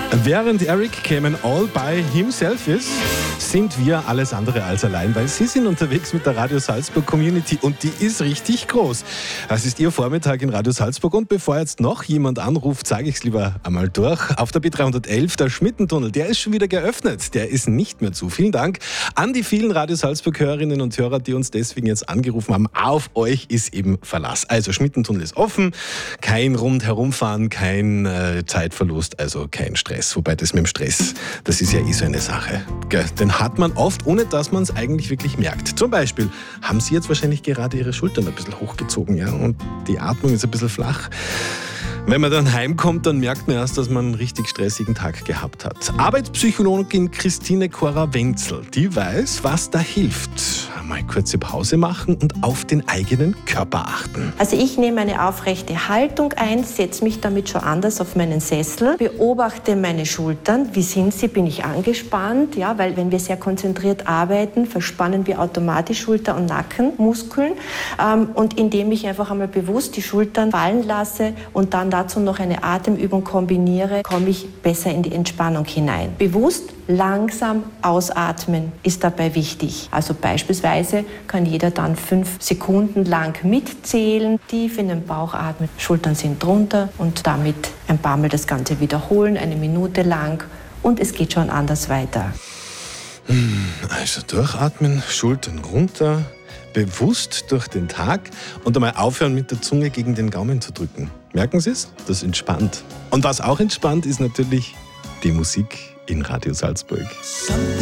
Während Eric Cayman all by himself ist, sind wir alles andere als allein, weil Sie sind unterwegs mit der Radio Salzburg Community und die ist richtig groß. Das ist Ihr Vormittag in Radio Salzburg und bevor jetzt noch jemand anruft, sage ich es lieber einmal durch. Auf der B311, der Schmittentunnel, der ist schon wieder geöffnet, der ist nicht mehr zu. Vielen Dank an die vielen Radio Salzburg Hörerinnen und Hörer, die uns deswegen jetzt angerufen haben. Auf euch ist eben Verlass. Also Schmittentunnel ist offen, kein Rundherumfahren, kein Zeitverlust, also kein Stress. Wobei das mit dem Stress, das ist ja so eine Sache. Den hat man oft, ohne dass man es eigentlich wirklich merkt. Zum Beispiel haben Sie jetzt wahrscheinlich gerade Ihre Schultern ein bisschen hochgezogen, ja, und die Atmung ist ein bisschen flach. Wenn man dann heimkommt, dann merkt man erst, dass man einen richtig stressigen Tag gehabt hat. Arbeitspsychologin Christine Cora-Wenzel, die weiß, was da hilft. Mal kurze Pause machen und auf den eigenen Körper achten. Also ich nehme eine aufrechte Haltung ein, setze mich damit schon anders auf meinen Sessel, beobachte meine Schultern. Wie sind sie? Bin ich angespannt? Ja, weil wenn wir sehr konzentriert arbeiten, verspannen wir automatisch Schulter- und Nackenmuskeln. Und indem ich einfach einmal bewusst die Schultern fallen lasse und dann dazu noch eine Atemübung kombiniere, komme ich besser in die Entspannung hinein. Bewusst langsam ausatmen ist dabei wichtig. Also beispielsweise kann jeder dann 5 Sekunden lang mitzählen, tief in den Bauch atmen, Schultern sind drunter und damit ein paar Mal das Ganze wiederholen, 1 Minute lang und es geht schon anders weiter. Also durchatmen, Schultern runter, bewusst durch den Tag und einmal aufhören mit der Zunge gegen den Gaumen zu drücken. Merken Sie es? Das entspannt. Und was auch entspannt, ist natürlich die Musik in Radio Salzburg.